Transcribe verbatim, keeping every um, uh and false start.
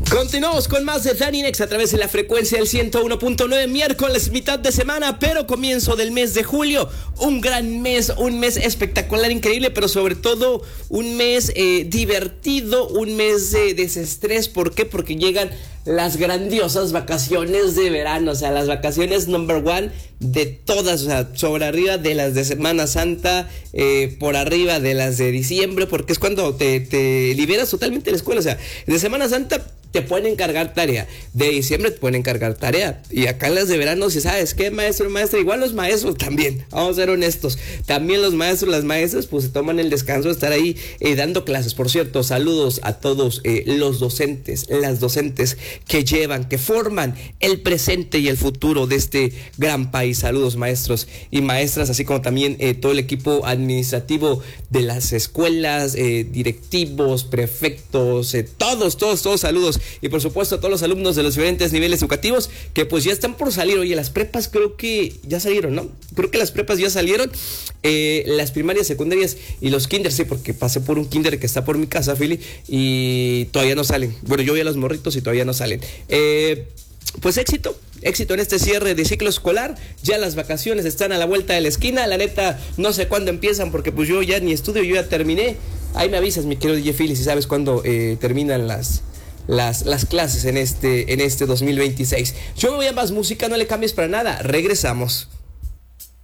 Continuamos con más de Dani Nex a través de la frecuencia del ciento uno punto nueve, miércoles, mitad de semana, pero comienzo del mes de julio. Un gran mes, un mes espectacular, increíble, pero sobre todo un mes eh, divertido, un mes de desestrés. ¿Por qué? Porque llegan las grandiosas vacaciones de verano, o sea, las vacaciones number one de todas, o sea, sobre arriba de las de Semana Santa, eh, por arriba de las de diciembre, porque es cuando te, te liberas totalmente de la escuela. O sea, de Semana Santa te pueden encargar tarea, de diciembre te pueden encargar tarea, y acá en las de verano, si sabes qué, maestro, maestra, igual los maestros también, vamos a ser honestos, también los maestros, las maestras, pues se toman el descanso de estar ahí eh, dando clases. Por cierto, saludos a todos eh, los docentes, las docentes que llevan, que forman el presente y el futuro de este gran país. Saludos maestros y maestras, así como también eh, todo el equipo administrativo de las escuelas, eh, directivos, prefectos, eh, todos, todos, todos saludos. Y por supuesto a todos los alumnos de los diferentes niveles educativos que pues ya están por salir. Oye, las prepas creo que ya salieron, ¿no? Creo que las prepas ya salieron, eh, las primarias, secundarias y los kinders, sí, porque pasé por un kinder que está por mi casa, Philly, y todavía no salen. Bueno, yo vi a los morritos y todavía no salen. Eh, pues éxito, éxito en este cierre de ciclo escolar. Ya las vacaciones están a la vuelta de la esquina. La neta, no sé cuándo empiezan porque pues yo ya ni estudio, yo ya terminé. Ahí me avisas, mi querido D J Philly, si sabes cuándo eh, terminan las... Las, las clases en este, en este dos mil veintiséis. Yo me voy a más música, no le cambies para nada. Regresamos.